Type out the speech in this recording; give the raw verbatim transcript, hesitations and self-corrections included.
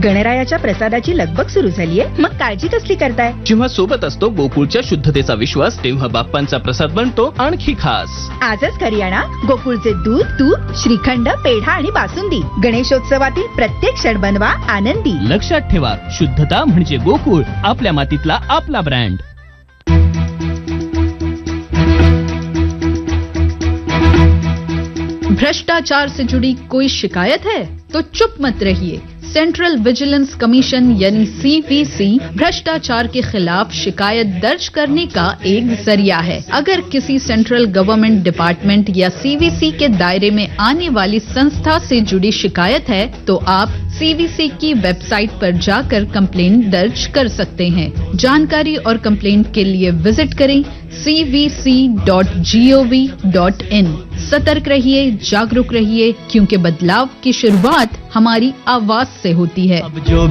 गणरायाच्या प्रसादाची लगबग सुरू झालीये, मग काळजी कसली करताय? जेव्हा सोबत असतो गोकुळच्या शुद्धतेचा विश्वास, तेव्हा बाप्पांचा प्रसाद बनतो आणखी खास. आजच घरी आणा गोकुळचे दूध, तूप, श्रीखंड, पेढा आणि बासुंदी. गणेशोत्सवातील प्रत्येक क्षण बनवा आनंदी. लक्षात ठेवा, शुद्धता म्हणजे गोकुळ, आपल्या मातीतला आपला ब्रँड. भ्रष्टाचार से जुड़ी कोई शिकायत है तो चुप मत रहिए. सेंट्रल विजिलेंस कमीशन यानी सीवीसी भ्रष्टाचार के खिलाफ शिकायत दर्ज करने का एक जरिया है. अगर किसी सेंट्रल गवर्नमेंट डिपार्टमेंट या सीवीसी के दायरे में आने वाली संस्था से जुड़ी शिकायत है तो आप सीवीसी की वेबसाइट पर जाकर कंप्लेंट दर्ज कर सकते हैं. जानकारी और कंप्लेंट के लिए विजिट करें सी we C dot G O V dot in. सतर्क रहिए, जागरूक रहिए, क्योंकि बदलाव की शुरुआत हमारी आवाज से होती है. अब जो